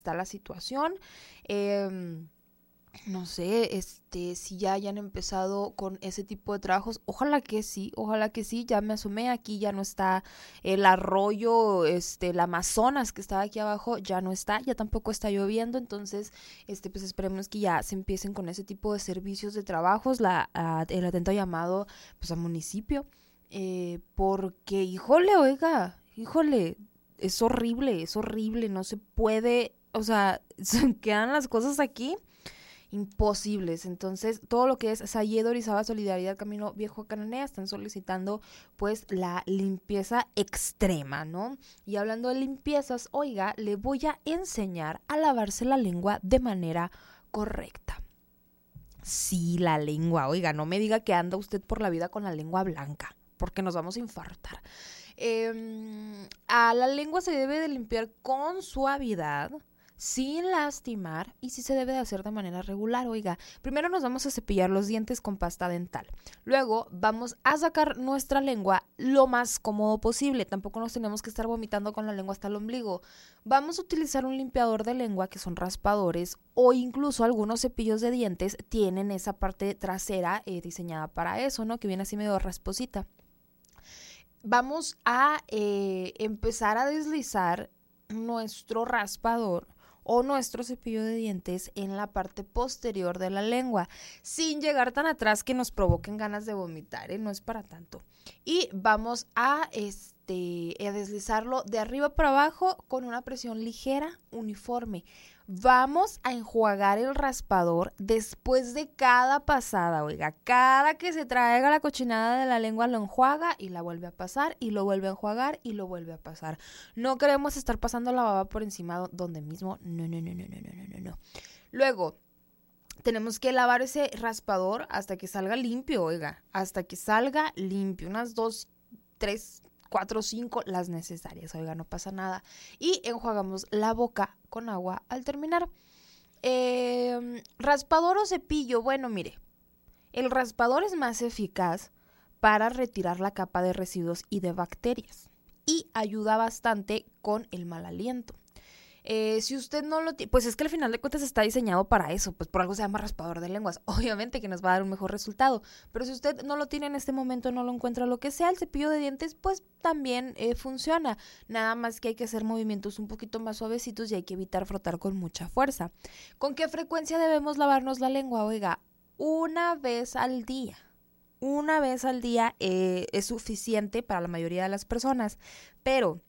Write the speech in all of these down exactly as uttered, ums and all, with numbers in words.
está la situación. Eh, no sé, este, si ya hayan empezado con ese tipo de trabajos, ojalá que sí, ojalá que sí, ya me asomé, aquí ya no está el arroyo, este, el Amazonas que estaba aquí abajo, ya no está, ya tampoco está lloviendo, entonces, este, pues esperemos que ya se empiecen con ese tipo de servicios de trabajos, la, a, el atento llamado, pues, al municipio, eh, porque, híjole, oiga, híjole, es horrible, es horrible, no se puede, o sea, se quedan las cosas aquí imposibles. Entonces, todo lo que es Sayedo, Orizaba, Solidaridad, Camino Viejo a Cananea están solicitando pues la limpieza extrema, ¿no? Y hablando de limpiezas, oiga, le voy a enseñar a lavarse la lengua de manera correcta. Sí, la lengua, oiga, no me diga que anda usted por la vida con la lengua blanca, porque nos vamos a infartar. Eh, a la lengua se debe de limpiar con suavidad, sin lastimar, y sí se debe de hacer de manera regular. Oiga, primero nos vamos a cepillar los dientes con pasta dental. Luego vamos a sacar nuestra lengua lo más cómodo posible. Tampoco nos tenemos que estar vomitando con la lengua hasta el ombligo. Vamos a utilizar un limpiador de lengua, que son raspadores, o incluso algunos cepillos de dientes tienen esa parte trasera eh, diseñada para eso, ¿no? Que viene así medio rasposita. Vamos a eh, empezar a deslizar nuestro raspador o nuestro cepillo de dientes en la parte posterior de la lengua, sin llegar tan atrás que nos provoquen ganas de vomitar, ¿eh? No es para tanto. Y vamos a, este, a deslizarlo de arriba para abajo con una presión ligera, uniforme. Vamos a enjuagar el raspador después de cada pasada, oiga, cada que se traiga la cochinada de la lengua lo enjuaga y la vuelve a pasar y lo vuelve a enjuagar y lo vuelve a pasar. No queremos estar pasando la baba por encima donde mismo, no, no, no, no, no, no, no, no. Luego, tenemos que lavar ese raspador hasta que salga limpio, oiga, hasta que salga limpio, unas dos, tres, cuatro, cinco, las necesarias, oiga, no pasa nada. Y enjuagamos la boca con agua al terminar. Eh, raspador o cepillo, bueno, mire, el raspador es más eficaz para retirar la capa de residuos y de bacterias y ayuda bastante con el mal aliento. Eh, si usted no lo tiene, pues es que al final de cuentas está diseñado para eso, pues por algo se llama raspador de lenguas, obviamente que nos va a dar un mejor resultado, pero si usted no lo tiene en este momento, no lo encuentra, lo que sea, el cepillo de dientes pues también eh, funciona, nada más que hay que hacer movimientos un poquito más suavecitos y hay que evitar frotar con mucha fuerza. ¿Con qué frecuencia debemos lavarnos la lengua? Oiga, una vez al día. Una vez al día eh, es suficiente para la mayoría de las personas, pero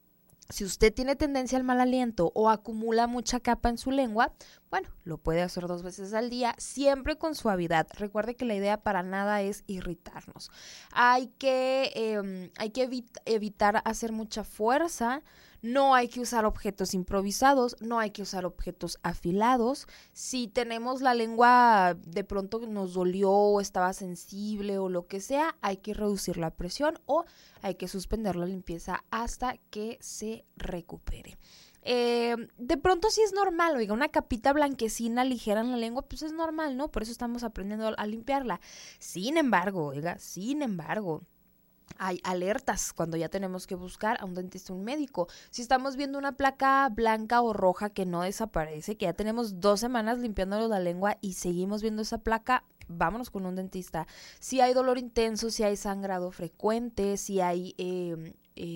si usted tiene tendencia al mal aliento o acumula mucha capa en su lengua, bueno, lo puede hacer dos veces al día, siempre con suavidad. Recuerde que la idea para nada es irritarnos. Hay que, eh, hay que evit- evitar hacer mucha fuerza. No hay que usar objetos improvisados, no hay que usar objetos afilados. Si tenemos la lengua de pronto nos dolió o estaba sensible o lo que sea, hay que reducir la presión o hay que suspender la limpieza hasta que se recupere. Eh, de pronto sí es normal, oiga, una capita blanquecina ligera en la lengua, pues es normal, ¿no? Por eso estamos aprendiendo a limpiarla. Sin embargo, oiga, sin embargo, hay alertas cuando ya tenemos que buscar a un dentista o un médico. Si estamos viendo una placa blanca o roja que no desaparece, que ya tenemos dos semanas limpiándonos la lengua y seguimos viendo esa placa, vámonos con un dentista. Si hay dolor intenso, si hay sangrado frecuente, si hay eh,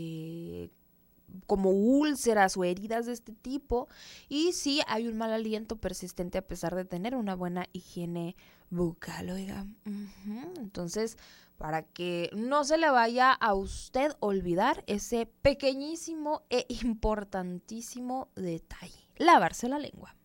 eh, como úlceras o heridas de este tipo y si hay un mal aliento persistente a pesar de tener una buena higiene bucal, oiga. Uh-huh. Entonces, para que no se le vaya a usted olvidar ese pequeñísimo e importantísimo detalle, lavarse la lengua.